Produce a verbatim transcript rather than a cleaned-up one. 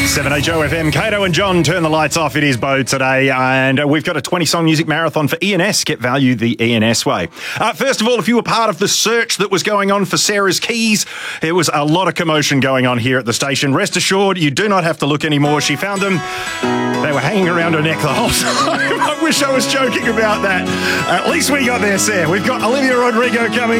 seven H O F M, Kato and John turn the lights off. It is Bo today, and we've got a twenty-song music marathon for E N S. Get value the E N S way. Uh, first of all, if you were part of the search that was going on for Sarah's keys, there was a lot of commotion going on here at the station. Rest assured, you do not have to look anymore. She found them. They were hanging around her neck the whole time. I wish I was joking about that. At least we got there, Sarah. We've got Olivia Rodrigo coming.